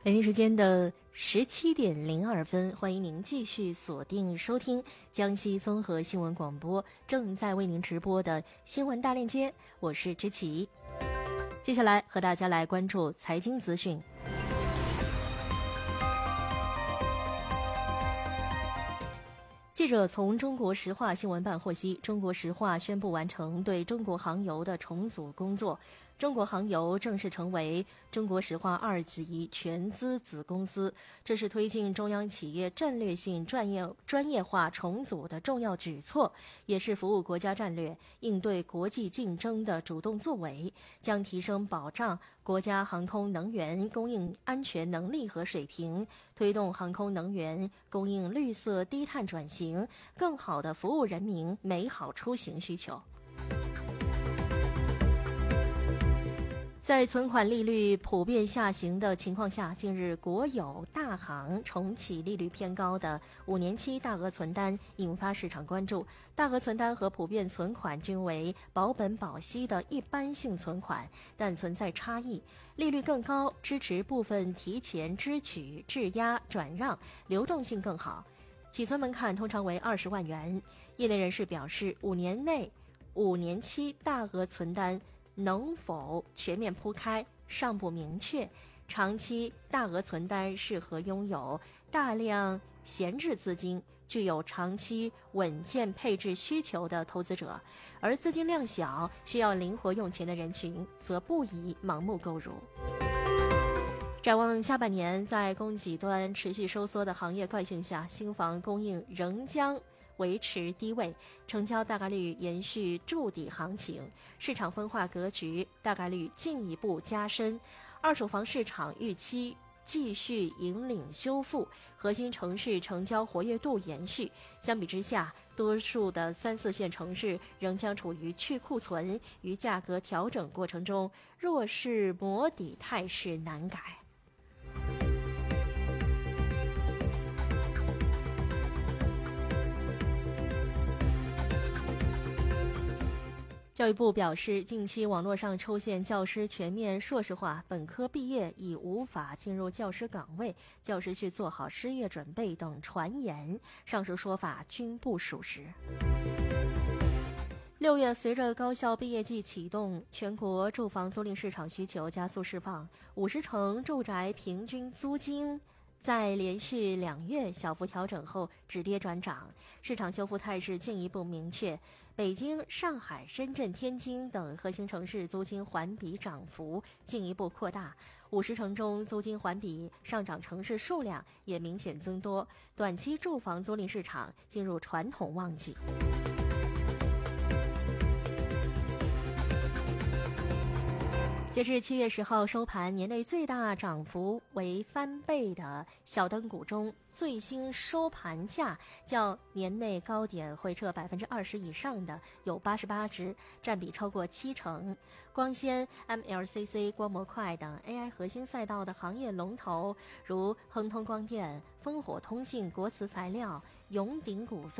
北京时间的17:02，欢迎您继续锁定收听江西综合新闻广播正在为您直播的新闻大链接，我是知琪。接下来和大家来关注财经资讯。记者从中国石化新闻办获悉，中国石化宣布完成对中国航油的重组工作，中国航油正式成为中国石化2级全资子公司，这是推进中央企业战略性专业化重组的重要举措，也是服务国家战略、应对国际竞争的主动作为，将提升保障国家航空能源供应安全能力和水平，推动航空能源供应绿色低碳转型，更好地服务人民美好出行需求。在存款利率普遍下行的情况下，近日国有大行重启利率偏高的5年期大额存单，引发市场关注。大额存单和普遍存款均为保本保息的一般性存款，但存在差异，利率更高，支持部分提前支取、质押、转让，流动性更好。起存门槛通常为20万元。业内人士表示，5年内5年期大额存单能否全面铺开尚不明确，长期大额存单适合拥有大量闲置资金、具有长期稳健配置需求的投资者，而资金量小、需要灵活用钱的人群则不宜盲目购入。展望下半年，在供给端持续收缩的行业惯性下，新房供应仍将维持低位，成交大概率延续筑底行情，市场分化格局大概率进一步加深，二手房市场预期继续引领修复，核心城市成交活跃度延续。相比之下，多数的3、4线城市仍将处于去库存与价格调整过程中，弱势磨底态势难改。教育部表示，近期网络上出现教师全面硕士化、本科毕业已无法进入教师岗位、教师需做好失业准备等传言，上述说法均不属实。6月，随着高校毕业季启动，全国住房租赁市场需求加速释放，50城住宅平均租金在连续2月小幅调整后止跌转涨，市场修复态势进一步明确。北京、上海、深圳、天津等核心城市租金环比涨幅进一步扩大，50城中租金环比上涨城市数量也明显增多，短期住房租赁市场进入传统旺季。截至7月10号收盘，年内最大涨幅为翻倍的小灯股中，最新收盘价较年内高点回撤20%以上的有88只，占比超过70%。光纤、MLCC、光模块等 AI 核心赛道的行业龙头，如亨通光电、烽火通信、国磁材料、永鼎股份